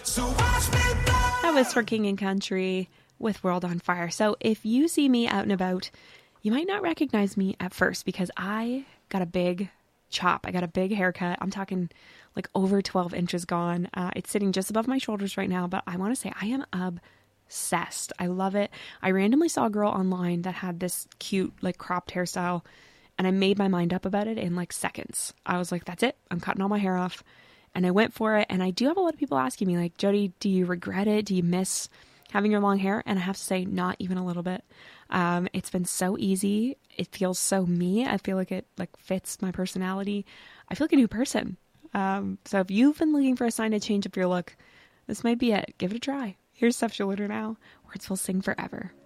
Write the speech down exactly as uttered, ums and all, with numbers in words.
So watch me blow. That was for King and Country with World on Fire. So if you see me out and about, you might not recognize me at first because I got a big chop. I got a big haircut. I'm talking like over twelve inches gone. Uh, it's sitting just above my shoulders right now, but I want to say I am obsessed. I love it. I randomly saw a girl online that had this cute like cropped hairstyle, and I made my mind up about it in like seconds. I was like, that's it. I'm cutting all my hair off. And I went for it. And I do have a lot of people asking me like, Jody, do you regret it? Do you miss having your long hair? And I have to say, not even a little bit. Um, it's been so easy. It feels so me. I feel like it like fits my personality. I feel like a new person. Um, so if you've been looking for a sign to change up your look, this might be it. Give it a try. Here's Stuff She'll Order Now. Words will sing forever.